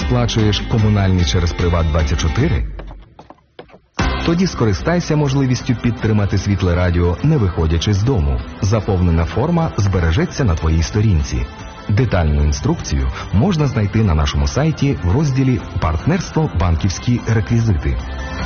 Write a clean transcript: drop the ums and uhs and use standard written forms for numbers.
сплачуєш комунальні через Приват24? Тоді скористайся можливістю підтримати Світле Радіо, не виходячи з дому. Заповнена форма збережеться на твоїй сторінці. Детальну інструкцію можна знайти на нашому сайті в розділі «Партнерство. Банківські реквізити».